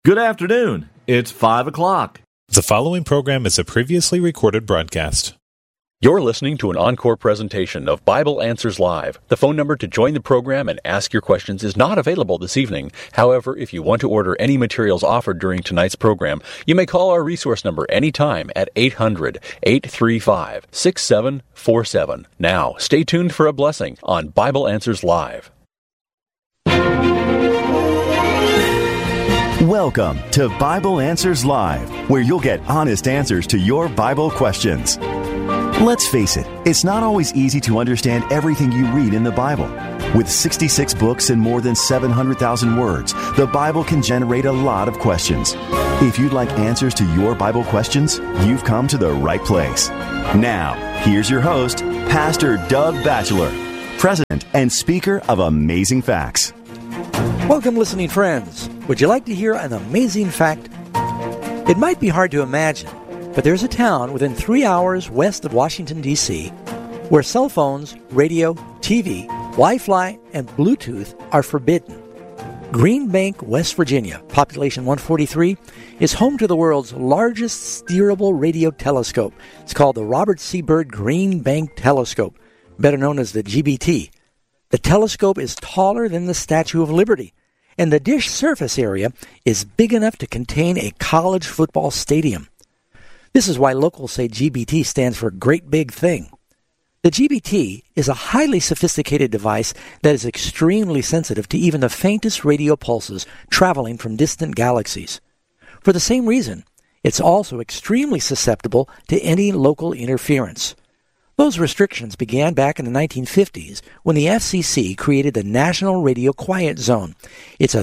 Good afternoon. It's 5 o'clock. The following program is a previously recorded broadcast. You're listening to an encore presentation of Bible Answers Live. The phone number to join the program and ask your questions is not available this evening. However, if you want to order any materials offered during tonight's program, you may call our resource number anytime at 800-835-6747. Now, stay tuned for a blessing on Bible Answers Live. Welcome to Bible Answers Live, where you'll get honest answers to your Bible questions. Let's face it, it's not always easy to understand everything you read in the Bible. With 66 books and more than 700,000 words, the Bible can generate a lot of questions. If you'd like answers to your Bible questions, you've come to the right place. Now, here's your host, Pastor Doug Batchelor, President and Speaker of Amazing Facts. Welcome, listening friends. Would you like to hear an amazing fact? It might be hard to imagine, but there's a town within 3 hours west of Washington, D.C., where cell phones, radio, TV, Wi-Fi, and Bluetooth are forbidden. Green Bank, West Virginia, population 143, is home to the world's largest steerable radio telescope. It's called the Robert C. Byrd Green Bank Telescope, better known as the GBT. The telescope is taller than the Statue of Liberty, and the dish surface area is big enough to contain a college football stadium. This is why locals say GBT stands for Great Big Thing. The GBT is a highly sophisticated device that is extremely sensitive to even the faintest radio pulses traveling from distant galaxies. For the same reason, it's also extremely susceptible to any local interference. Those restrictions began back in the 1950s when the FCC created the National Radio Quiet Zone. It's a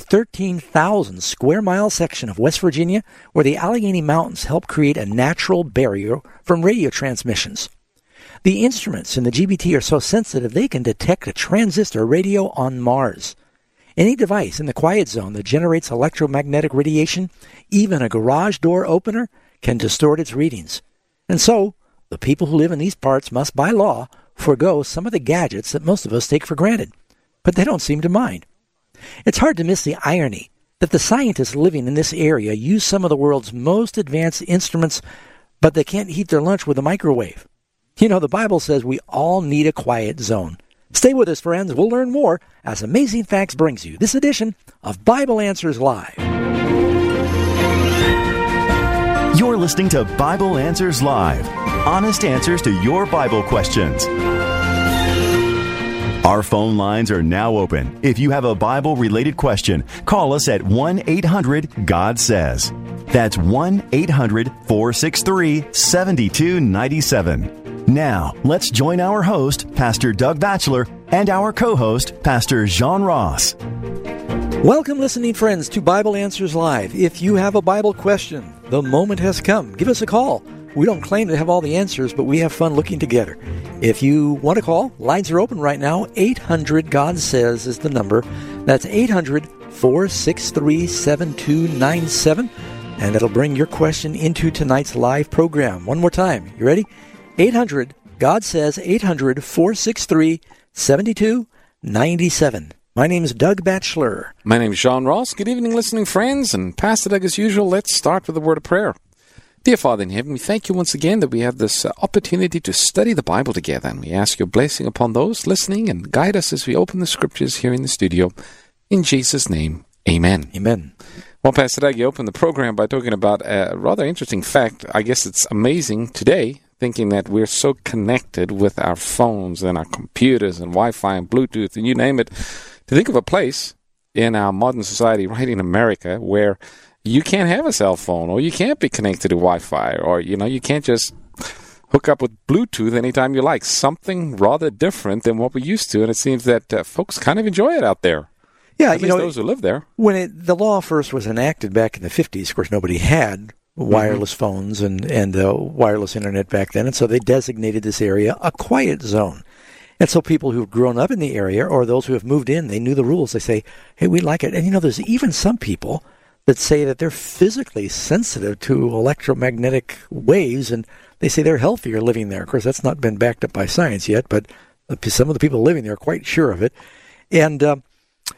13,000 square mile section of West Virginia where the Allegheny Mountains help create a natural barrier from radio transmissions. The instruments in the GBT are so sensitive they can detect a transistor radio on Mars. Any device in the quiet zone that generates electromagnetic radiation, even a garage door opener, can distort its readings. And so, the people who live in these parts must, by law, forego some of the gadgets that most of us take for granted. But they don't seem to mind. It's hard to miss the irony that the scientists living in this area use some of the world's most advanced instruments, but they can't heat their lunch with a microwave. You know, the Bible says we all need a quiet zone. Stay with us, friends. We'll learn more as Amazing Facts brings you this edition of Bible Answers Live. You're listening to Bible Answers Live. Honest answers to your Bible questions. Our phone lines are now open. If you have a Bible-related question, call us at 1-800-GOD-SAYS. That's 1-800-463-7297. Now, let's join our host, Pastor Doug Batchelor, and our co-host, Pastor Jean Ross. Welcome, listening friends, to Bible Answers Live. If you have a Bible question, the moment has come. Give us a call. We don't claim to have all the answers, but we have fun looking together. If you want to call, lines are open right now. 800-GOD-SAYS is the number. That's 800-463-7297. And it'll bring your question into tonight's live program. One more time. You ready? 800-GOD-SAYS, 800-463-7297. My name is Doug Batchelor. My name is Jean Ross. Good evening, listening friends. And Pastor Doug, as usual, let's start with a word of prayer. Dear Father in heaven, we thank you once again that we have this opportunity to study the Bible together. And we ask your blessing upon those listening and guide us as we open the scriptures here in the studio. In Jesus' name, amen. Amen. Well, Pastor Doug, you opened the program by talking about a rather interesting fact. I guess it's amazing today, thinking that we're so connected with our phones and our computers and Wi-Fi and Bluetooth and you name it, to think of a place in our modern society right in America where you can't have a cell phone or you can't be connected to Wi-Fi or, you can't just hook up with Bluetooth anytime you like. Something rather different than what we're used to, and it seems that folks kind of enjoy it out there. Yeah, at least those who live there. When the law first was enacted back in the 50s, of course, nobody had wireless phones and wireless internet back then, and so they designated this area a quiet zone. And so people who've grown up in the area or those who have moved in, they knew the rules. They say, hey, we like it. And, there's even some people that say that they're physically sensitive to electromagnetic waves, and they say they're healthier living there. Of course, that's not been backed up by science yet, but some of the people living there are quite sure of it. And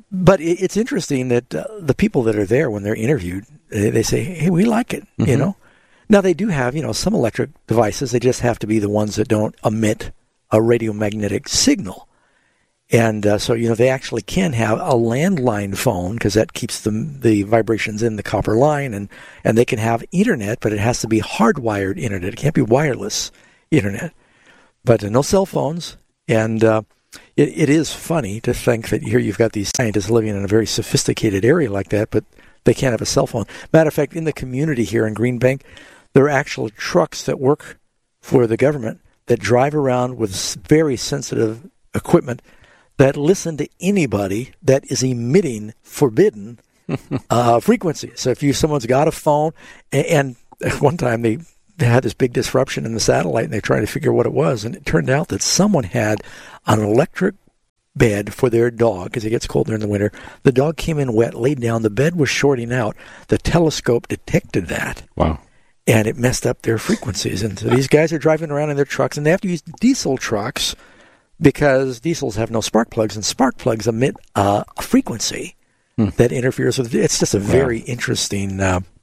But it's interesting that the people that are there when they're interviewed, they say, hey, we like it, you know. Now, they do have, some electric devices. They just have to be the ones that don't emit a radiomagnetic signal. And so, they actually can have a landline phone because that keeps the vibrations in the copper line. And they can have internet, but it has to be hardwired internet. It can't be wireless internet. But no cell phones. And it is funny to think that here you've got these scientists living in a very sophisticated area like that, but they can't have a cell phone. Matter of fact, in the community here in Green Bank, there are actual trucks that work for the government that drive around with very sensitive equipment that listen to anybody that is emitting forbidden frequencies. So if someone's got a phone, and at one time they had this big disruption in the satellite, and they tried to figure what it was, and it turned out that someone had an electric bed for their dog because it gets cold during the winter. The dog came in wet, laid down, the bed was shorting out. The telescope detected that. Wow. And it messed up their frequencies. And so these guys are driving around in their trucks, and they have to use diesel trucks because diesels have no spark plugs, and spark plugs emit a frequency that interferes with it. It's just a very interesting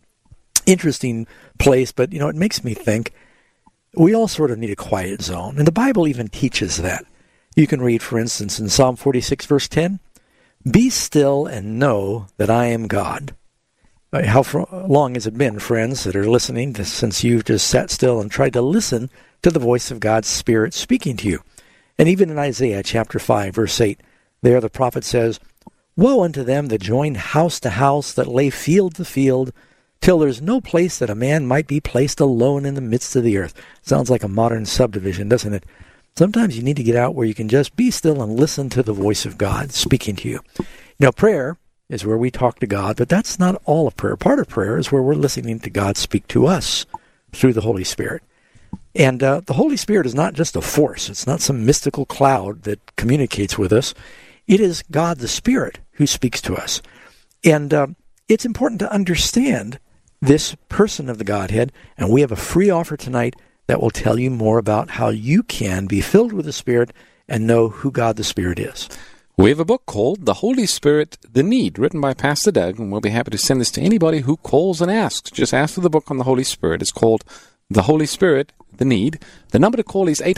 place. But, it makes me think we all sort of need a quiet zone. And the Bible even teaches that. You can read, for instance, in Psalm 46, verse 10, "Be still and know that I am God." How long has it been, friends, that are listening, since you've just sat still and tried to listen to the voice of God's Spirit speaking to you? And even in Isaiah chapter 5, verse 8, there the prophet says, "Woe unto them that join house to house, that lay field to field, till there's no place that a man might be placed alone in the midst of the earth." Sounds like a modern subdivision, doesn't it? Sometimes you need to get out where you can just be still and listen to the voice of God speaking to you. Prayer is where we talk to God, but that's not all of prayer. Part of prayer is where we're listening to God speak to us through the Holy Spirit. And the Holy Spirit is not just a force. It's not some mystical cloud that communicates with us. It is God the Spirit who speaks to us. And it's important to understand this person of the Godhead, and we have a free offer tonight that will tell you more about how you can be filled with the Spirit and know who God the Spirit is. We have a book called The Holy Spirit, The Need, written by Pastor Doug, and we'll be happy to send this to anybody who calls and asks. Just ask for the book on the Holy Spirit. It's called The Holy Spirit, The Need. The number to call is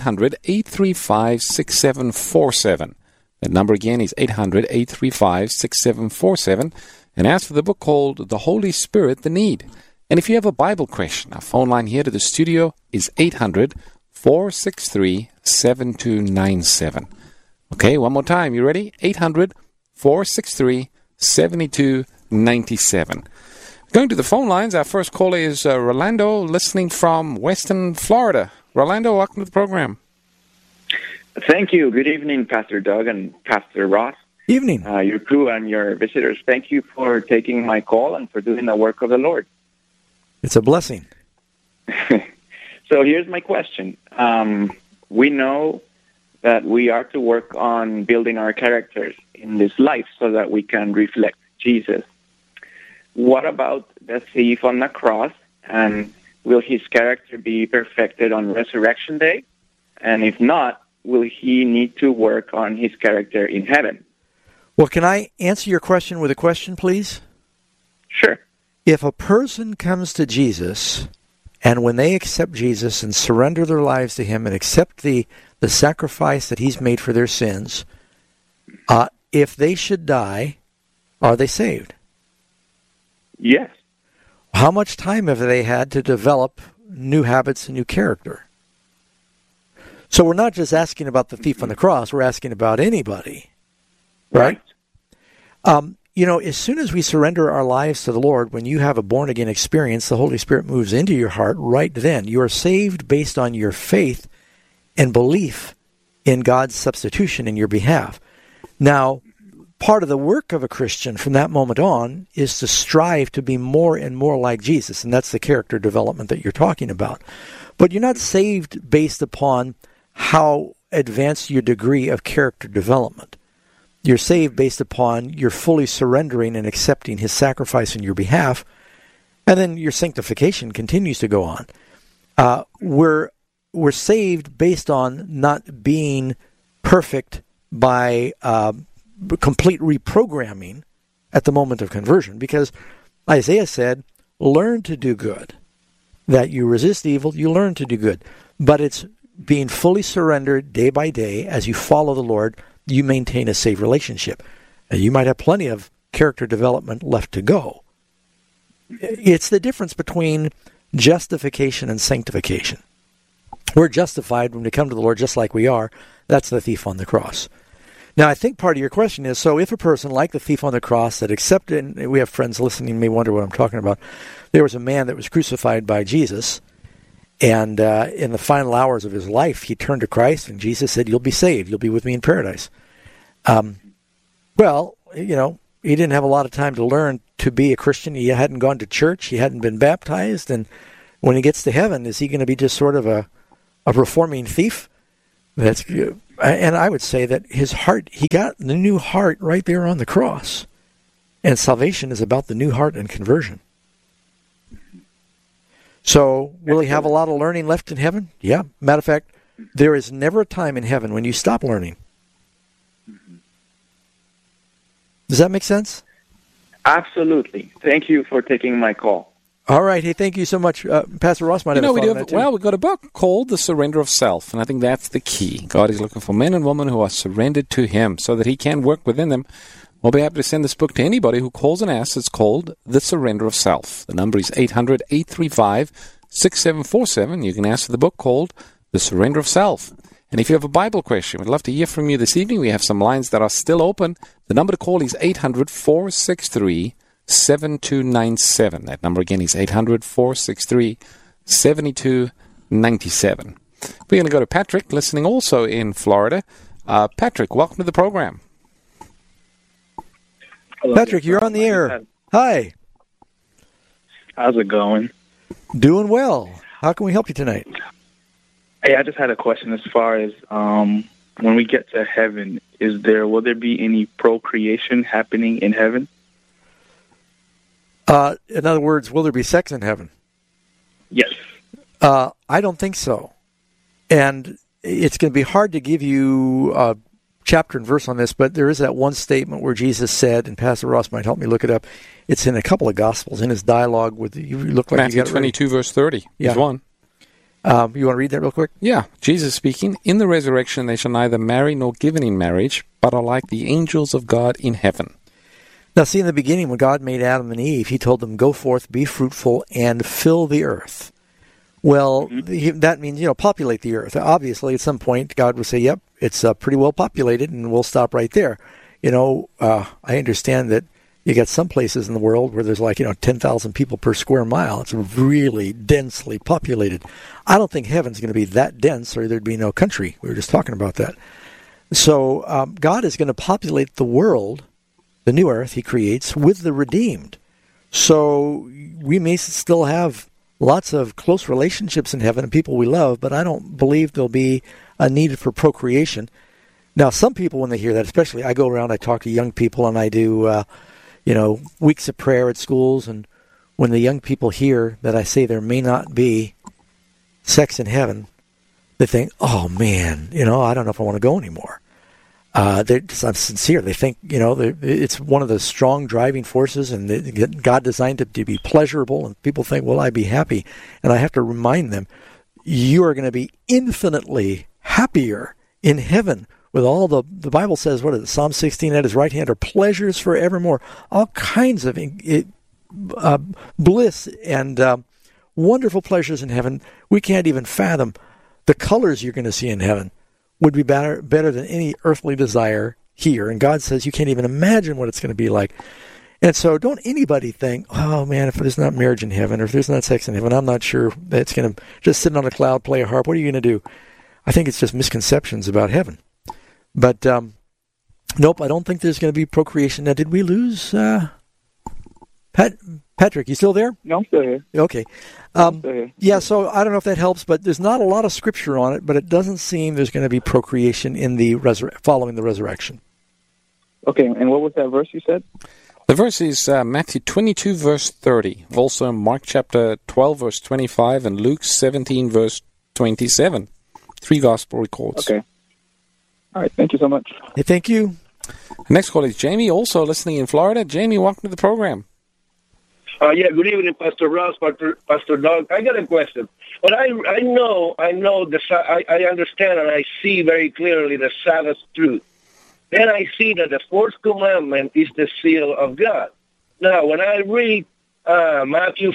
800-835-6747. That number again is 800-835-6747. And ask for the book called The Holy Spirit, The Need. And if you have a Bible question, our phone line here to the studio is 800-463-7297. Okay, one more time. You ready? 800-463-7297. Going to the phone lines, our first caller is Rolando, listening from Western Florida. Rolando, welcome to the program. Thank you. Good evening, Pastor Doug and Pastor Ross. Evening. Your crew and your visitors. Thank you for taking my call and for doing the work of the Lord. It's a blessing. So here's my question. We know that we are to work on building our characters in this life so that we can reflect Jesus. What about the thief on the cross? And will his character be perfected on Resurrection Day? And if not, will he need to work on his character in heaven? Well, can I answer your question with a question, please? Sure. If a person comes to Jesus, and when they accept Jesus and surrender their lives to him and accept the sacrifice that he's made for their sins, if they should die, are they saved? Yes. How much time have they had to develop new habits and new character? So we're not just asking about the thief on the cross, we're asking about anybody. Right? As soon as we surrender our lives to the Lord, when you have a born-again experience, the Holy Spirit moves into your heart right then. You are saved based on your faith and belief in God's substitution in your behalf. Now, part of the work of a Christian from that moment on is to strive to be more and more like Jesus, and that's the character development that you're talking about. But you're not saved based upon how advanced your degree of character development. You're saved based upon your fully surrendering and accepting his sacrifice in your behalf, and then your sanctification continues to go on. We're saved based on not being perfect by complete reprogramming at the moment of conversion, because Isaiah said, learn to do good. That you resist evil, you learn to do good. But it's being fully surrendered day by day as you follow the Lord, you maintain a safe relationship. You might have plenty of character development left to go. It's the difference between justification and sanctification. We're justified when we come to the Lord just like we are. That's the thief on the cross. Now, I think part of your question is, so if a person like the thief on the cross that accepted, and we have friends listening may wonder what I'm talking about, there was a man that was crucified by Jesus, and in the final hours of his life, he turned to Christ, and Jesus said, you'll be saved, you'll be with me in paradise. Well, you know, he didn't have a lot of time to learn to be a Christian. He hadn't gone to church, he hadn't been baptized, and when he gets to heaven, is he going to be just sort of a reforming thief? And I would say that his heart, he got the new heart right there on the cross. And salvation is about the new heart and conversion. So, will he have a lot of learning left in heaven? Yeah. Matter of fact, there is never a time in heaven when you stop learning. Does that make sense? Absolutely. Thank you for taking my call. All right. Hey, thank you so much. Pastor Ross might have a thought on that too. Well, we've got a book called The Surrender of Self, and I think that's the key. God is looking for men and women who are surrendered to Him so that He can work within them. We'll be happy to send this book to anybody who calls and asks. It's called The Surrender of Self. The number is 800-835-6747. You can ask for the book called The Surrender of Self. And if you have a Bible question, we'd love to hear from you this evening. We have some lines that are still open. The number to call is 800-463-7297. That number again is 800-463-7297. We're going to go to Patrick, listening also in Florida. Patrick, welcome to the program. Hello. Patrick, you're on the air. Hi. How's it going? Doing well. How can we help you tonight? Hey, I just had a question as far as when we get to heaven, will there be any procreation happening in heaven? In other words, will there be sex in heaven? Yes. I don't think so. And it's going to be hard to give you a chapter and verse on this, but there is that one statement where Jesus said, and Pastor Ross might help me look it up, it's in a couple of Gospels, in his dialogue with, you look like Matthew you got it 22, verse 30 is one. You want to read that real quick? Yeah. Jesus speaking, in the resurrection they shall neither marry nor given in marriage, but are like the angels of God in heaven. Now, see, in the beginning, when God made Adam and Eve, He told them, go forth, be fruitful, and fill the earth. Well, that means, populate the earth. Obviously, at some point, God will say, yep, it's pretty well populated, and we'll stop right there. I understand that you got some places in the world where there's 10,000 people per square mile. It's really densely populated. I don't think heaven's going to be that dense, or there'd be no country. We were just talking about that. So God is going to populate the world, the new earth He creates, with the redeemed. So we may still have lots of close relationships in heaven and people we love, but I don't believe there'll be a need for procreation. Now, some people, when they hear that, especially I go around, I talk to young people, and I do, weeks of prayer at schools, and when the young people hear that I say there may not be sex in heaven, they think, oh, man, I don't know if I want to go anymore. I'm sincere. They think, it's one of the strong driving forces, and God designed it to be pleasurable, and people think, will I be happy? And I have to remind them, you are going to be infinitely happier in heaven with all the Bible says, what is it, Psalm 16, at His right hand are pleasures forevermore. All kinds of bliss and wonderful pleasures in heaven. We can't even fathom the colors you're going to see in heaven. Would be better than any earthly desire here. And God says you can't even imagine what it's going to be like. And so don't anybody think, oh, man, if there's not marriage in heaven or if there's not sex in heaven, I'm not sure that's going to just sit on a cloud, play a harp. What are you going to do? I think it's just misconceptions about heaven. But, nope, I don't think there's going to be procreation. Now, did we lose Patrick, you still there? No, I'm still here. Okay. Yeah, so I don't know if that helps, but there's not a lot of scripture on it, but it doesn't seem there's going to be procreation in the following the resurrection. Okay, and what was that verse you said? The verse is Matthew 22, verse 30. Also Mark chapter 12, verse 25, and Luke 17, verse 27. 3 gospel records. Okay. All right, thank you so much. Hey, thank you. Next call is Jamie, also listening in Florida. Jamie, welcome to the program. Yeah, good evening, Pastor Ross, Pastor Doug. I got a question. But I know I understand and I see very clearly the Sabbath truth. Then I see that the fourth commandment is the seal of God. Now, when I read Matthew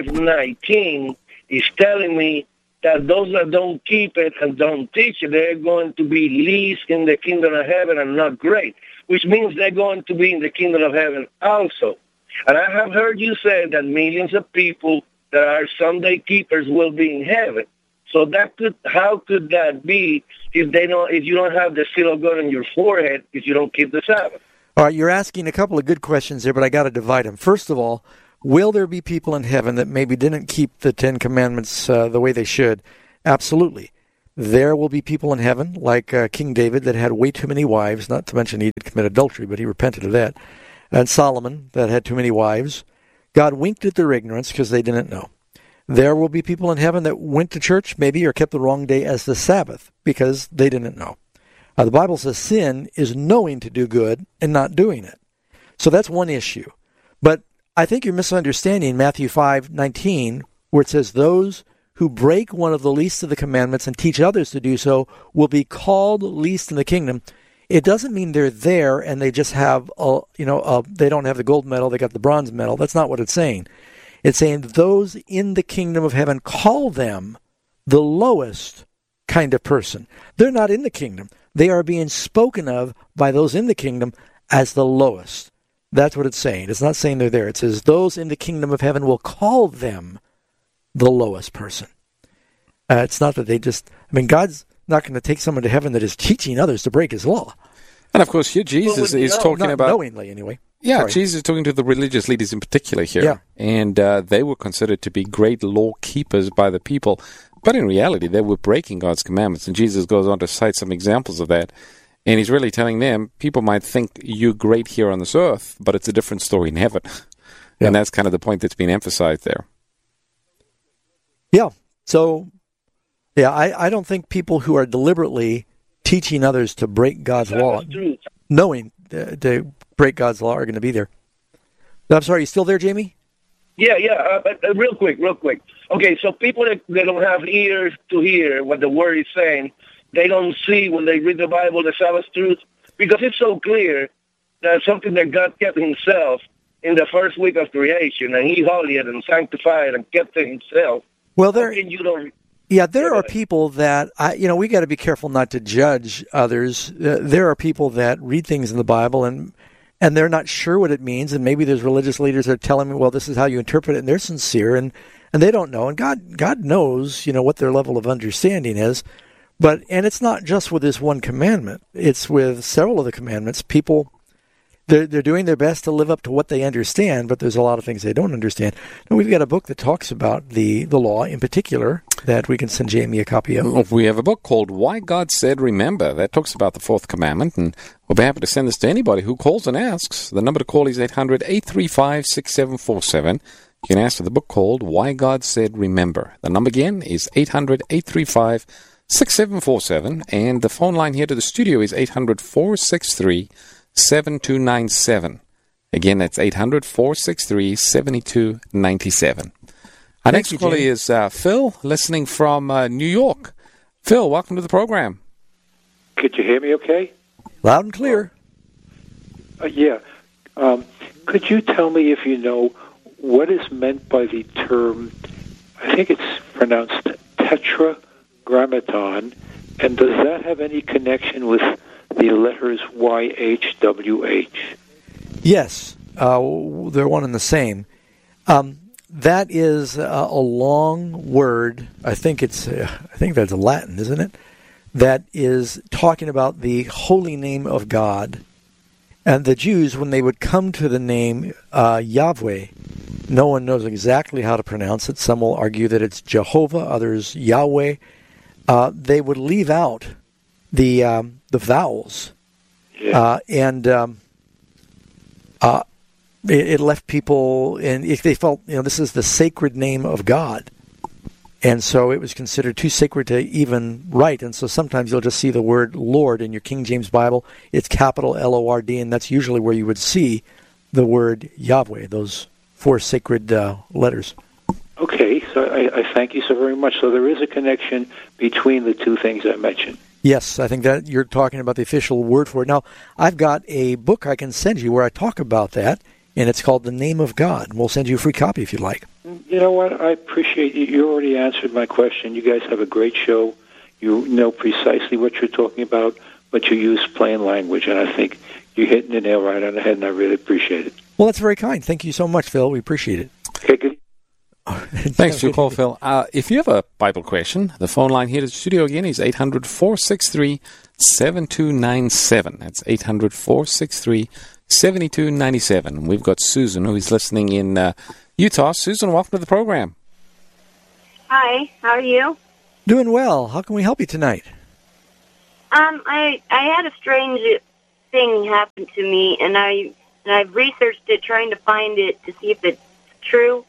5:19, it's telling me that those that don't keep it and don't teach it, they're going to be least in the kingdom of heaven and not great, which means they're going to be in the kingdom of heaven also. And I have heard you say that millions of people that are Sunday keepers will be in heaven. So how could that be if you don't have the seal of God on your forehead if you don't keep the Sabbath? All right, you're asking a couple of good questions there, but I got to divide them. First of all, will there be people in heaven that maybe didn't keep the Ten Commandments the way they should? Absolutely. There will be people in heaven, like King David, that had way too many wives, not to mention he did commit adultery, but he repented of that. And Solomon, that had too many wives. God winked at their ignorance because they didn't know. There will be people in heaven that went to church, maybe, or kept the wrong day as the Sabbath because they didn't know. The Bible says sin is knowing to do good and not doing it. So that's one issue. But I think you're misunderstanding Matthew 5:19, where it says, those who break one of the least of the commandments and teach others to do so will be called least in the kingdom. It doesn't mean they're there and they just have, they don't have the gold medal, they got the bronze medal. That's not what it's saying. It's saying those in the kingdom of heaven, call them the lowest kind of person. They're not in the kingdom. They are being spoken of by those in the kingdom as the lowest. That's what it's saying. It's not saying they're there. It says those in the kingdom of heaven will call them the lowest person. It's not that they just, God's not going to take someone to heaven that is teaching others to break his law. And of course, here Jesus is talking about... knowingly, anyway. Yeah, Sorry. Jesus is talking to the religious leaders in particular here. Yeah. And they were considered to be great law keepers by the people. But in reality, they were breaking God's commandments. And Jesus goes on to cite some examples of that. And he's really telling them, people might think you're great here on this earth, but it's a different story in heaven. Yeah. And that's kind of the point that's been emphasized there. Yeah. So, I don't think people who are deliberately teaching others to break God's law, knowing to break God's law, are going to be there. I'm sorry, you still there, Jamie? Yeah. Real quick. Okay, so people that don't have ears to hear what the Word is saying, they don't see when they read the Bible the Sabbath truth, because it's so clear that something that God kept himself in the first week of creation, and he holy it and sanctified it and kept it himself. Well, there are people that, we got to be careful not to judge others. There are people that read things in the Bible and they're not sure what it means, and maybe there's religious leaders that are telling me, well, this is how you interpret it, and they're sincere, and they don't know. And God knows, what their level of understanding is. And it's not just with this one commandment. It's with several of the commandments. People, they're doing their best to live up to what they understand, but there's a lot of things they don't understand. And we've got a book that talks about the law in particular that we can send Jamie a copy of. We have a book called Why God Said Remember that talks about the fourth commandment, and we'll be happy to send this to anybody who calls and asks. The number to call is 800-835-6747. You can ask for the book called Why God Said Remember. The number again is 800-835-6747, and the phone line here to the studio is 800-463-7297. Again, that's 800-463-7297. Our next caller is Phil, listening from New York. Phil, welcome to the program. Could you hear me okay? Loud and clear. Yeah. Could you tell me if you know what is meant by the term, I think it's pronounced tetragrammaton, and does that have any connection with the letters YHWH? Yes, they're one and the same. That is a long word. I think that's Latin, isn't it? That is talking about the holy name of God. And the Jews, when they would come to the name Yahweh, no one knows exactly how to pronounce it. Some will argue that it's Jehovah, others Yahweh. They would leave out the vowels, it left people, and if they felt, this is the sacred name of God, And so it was considered too sacred to even write. And so sometimes you'll just see the word Lord in your King James Bible. It's capital L-O-R-D, and that's usually where you would see the word Yahweh, those 4 sacred letters. Okay, so I thank you so very much. So there is a connection between the two things I mentioned. Yes, I think that you're talking about the official word for it. Now, I've got a book I can send you where I talk about that, and it's called The Name of God. We'll send you a free copy if you'd like. You know what? I appreciate you. You already answered my question. You guys have a great show. You know precisely what you're talking about, but you use plain language, and I think you're hitting the nail right on the head, and I really appreciate it. Well, that's very kind. Thank you so much, Phil. We appreciate it. Okay, good. Thanks for your call, Phil. If you have a Bible question, the phone line here to the studio again is 800-463-7297. That's 800-463-7297. We've got Susan, who is listening in Utah. Susan, welcome to the program. Hi, how are you? Doing well. How can we help you tonight? I had a strange thing happen to me, and I've researched it, trying to find it to see if it's true.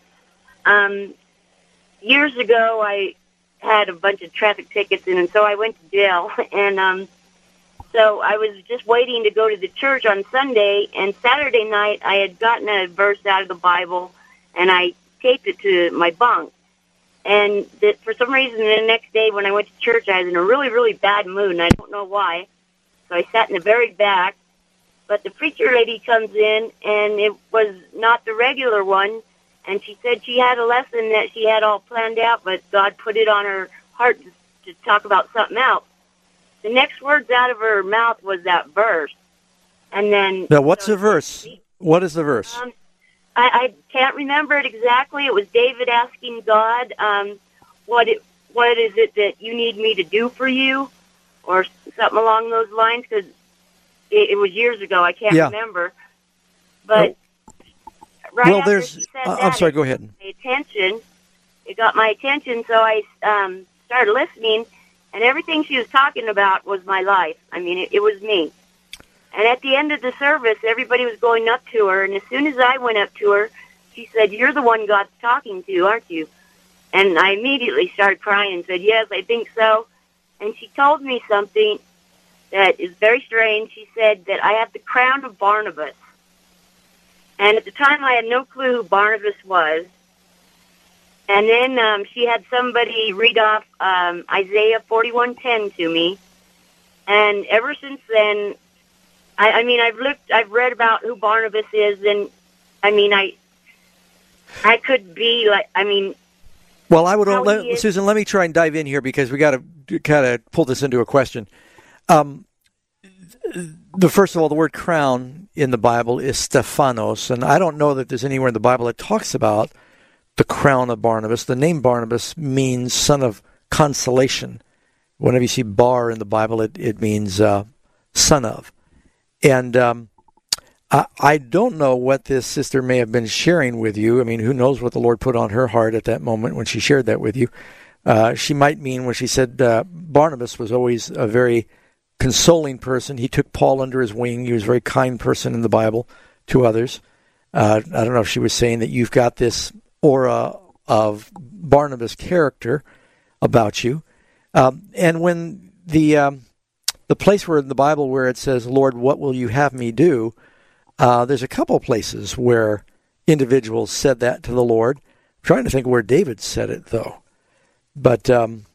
Years ago, I had a bunch of traffic tickets, and so I went to jail. And so I was just waiting to go to the church on Sunday, and Saturday night I had gotten a verse out of the Bible, and I taped it to my bunk. And that for some reason, the next day when I went to church, I was in a really, really bad mood, and I don't know why. So I sat in the very back, but the preacher lady comes in, and it was not the regular one. And she said she had a lesson that she had all planned out, but God put it on her heart to talk about something else. The next words out of her mouth was that verse. And then... Now, what's the verse? What is the verse? I can't remember it exactly. It was David asking God, what is it that you need me to do for you? Or something along those lines, because it was years ago. I can't remember. But... Right well, after she said that, I'm sorry, go ahead. It got my attention, so I started listening, and everything she was talking about was my life. I mean, it was me. And at the end of the service, everybody was going up to her, and as soon as I went up to her, she said, "You're the one God's talking to, aren't you?" And I immediately started crying and said, "Yes, I think so." And she told me something that is very strange. She said that I have the crown of Barnabas. And at the time, I had no clue who Barnabas was. And then she had somebody read off Isaiah 41:10 to me. And ever since then, I've read about who Barnabas is, and I could be like, Well, I would Susan. Let me try and dive in here because we got to kind of pull this into a question. First of all, the word crown in the Bible is Stephanos, and I don't know that there's anywhere in the Bible that talks about the crown of Barnabas. The name Barnabas means son of consolation. Whenever you see bar in the Bible, it means son of. And I don't know what this sister may have been sharing with you. I mean, who knows what the Lord put on her heart at that moment when she shared that with you. She might mean when she said Barnabas was always a very consoling person. He took Paul under his wing. He was a very kind person in the Bible to others. I don't know if she was saying that you've got this aura of Barnabas character about you. And when the place where in the Bible where it says, "Lord, what will you have me do?" There's a couple places where individuals said that to the Lord. I'm trying to think where David said it, though. But,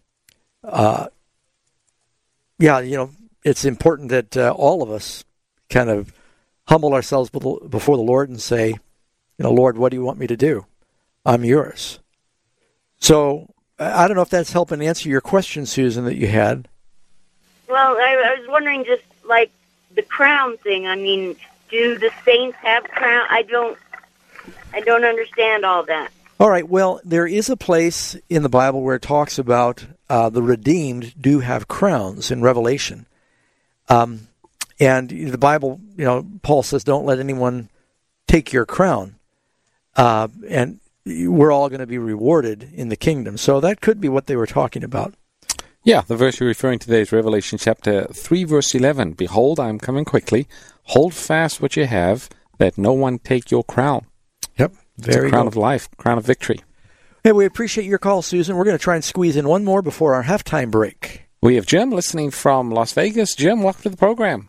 it's important that all of us kind of humble ourselves before the Lord and say, "Lord, what do you want me to do? I'm yours." So I don't know if that's helping answer your question, Susan, that you had. Well, I was wondering just like the crown thing. I mean, do the saints have crown? I don't understand all that. All right. Well, there is a place in the Bible where it talks about the redeemed do have crowns in Revelation. And the Bible, Paul says, "Don't let anyone take your crown." And we're all going to be rewarded in the kingdom. So that could be what they were talking about. Yeah, the verse you're referring to there is Revelation chapter 3, verse 11. "Behold, I am coming quickly. Hold fast what you have, that no one take your crown." Yep. It's a crown of life, crown of victory. Hey, we appreciate your call, Susan. We're going to try and squeeze in one more before our halftime break. We have Jim listening from Las Vegas. Jim, welcome to the program.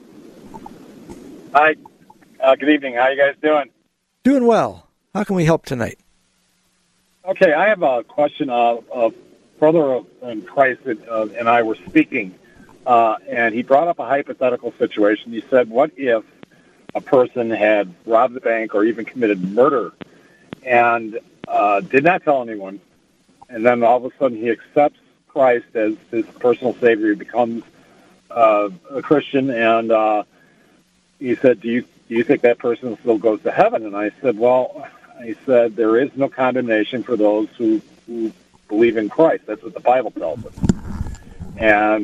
Hi. Good evening. How you guys doing? Doing well. How can we help tonight? Okay, I have a question. A brother in Christ and I were speaking, and he brought up a hypothetical situation. He said, what if a person had robbed the bank or even committed murder and did not tell anyone, and then all of a sudden he accepts Christ as his personal Savior, he becomes a Christian, and he said, do you think that person still goes to heaven? And I said, there is no condemnation for those who believe in Christ. That's what the Bible tells us. And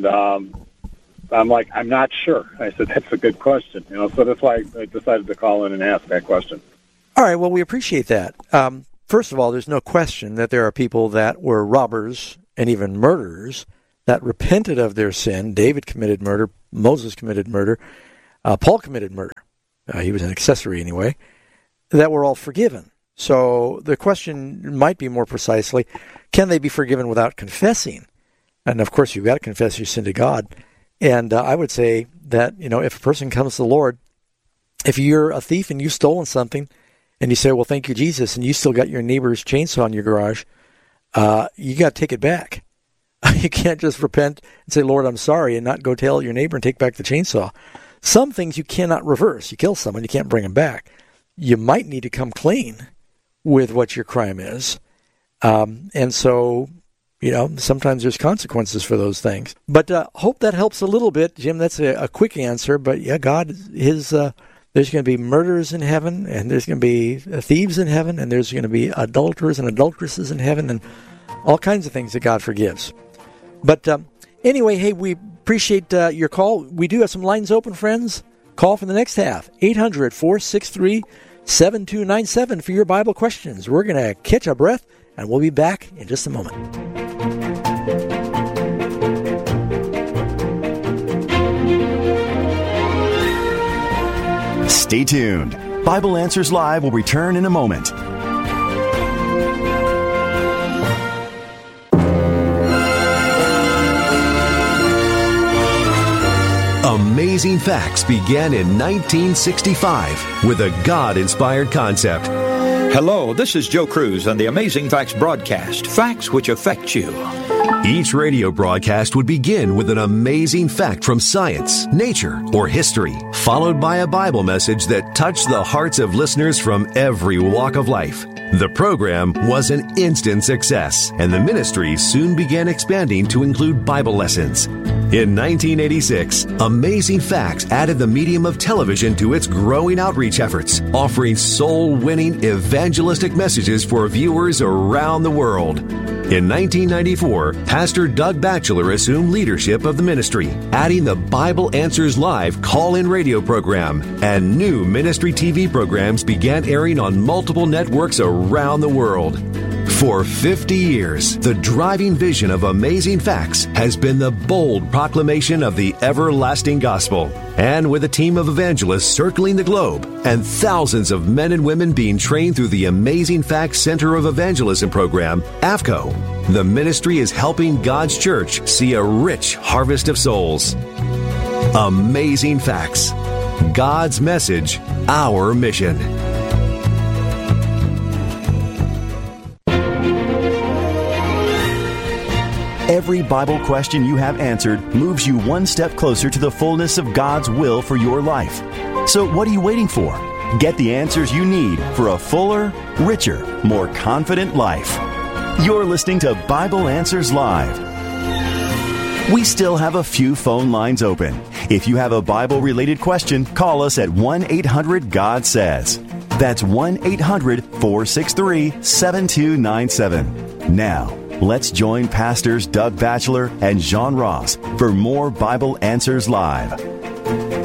I'm like, I'm not sure. I said, that's a good question. So that's why I decided to call in and ask that question. All right, well, we appreciate that. First of all, there's no question that there are people that were robbers and even murderers that repented of their sin. David committed murder. Moses committed murder. Paul committed murder. He was an accessory anyway. That were all forgiven. So the question might be more precisely, can they be forgiven without confessing? And, of course, you've got to confess your sin to God. And I would say that, if a person comes to the Lord, if you're a thief and you've stolen something, and you say, well, thank you, Jesus, and you still got your neighbor's chainsaw in your garage, you got to take it back. You can't just repent and say, Lord, I'm sorry, and not go tell your neighbor and take back the chainsaw. Some things you cannot reverse. You kill someone, you can't bring them back. You might need to come clean with what your crime is. And so, sometimes there's consequences for those things. But hope that helps a little bit, Jim. That's a quick answer. But, yeah, God, there's going to be murderers in heaven, and there's going to be thieves in heaven, and there's going to be adulterers and adulteresses in heaven, and all kinds of things that God forgives. But anyway, hey, we appreciate your call. We do have some lines open, friends. Call for the next half, 800-463-7297 for your Bible questions. We're going to catch our breath, and we'll be back in just a moment. Stay tuned. Bible Answers Live will return in a moment. Amazing Facts began in 1965 with a God-inspired concept. Hello, this is Joe Cruz on the Amazing Facts broadcast, facts which affect you. Each radio broadcast would begin with an amazing fact from science, nature, or history, followed by a Bible message that touched the hearts of listeners from every walk of life. The program was an instant success, and the ministry soon began expanding to include Bible lessons. In 1986, Amazing Facts added the medium of television to its growing outreach efforts, offering soul-winning evangelistic messages for viewers around the world. In 1994, Pastor Doug Batchelor assumed leadership of the ministry, adding the Bible Answers Live call-in radio program, and new ministry TV programs began airing on multiple networks around the world. For 50 years, the driving vision of Amazing Facts has been the bold proclamation of the everlasting gospel. And with a team of evangelists circling the globe and thousands of men and women being trained through the Amazing Facts Center of Evangelism program, AFCO, the ministry is helping God's church see a rich harvest of souls. Amazing Facts. God's message, our mission. Every Bible question you have answered moves you one step closer to the fullness of God's will for your life. So what are you waiting for? Get the answers you need for a fuller, richer, more confident life. You're listening to Bible Answers Live. We still have a few phone lines open. If you have a Bible-related question, call us at 1-800-GOD-SAYS. That's 1-800-463-7297. Now, let's join Pastors Doug Batchelor and John Ross for more Bible Answers Live.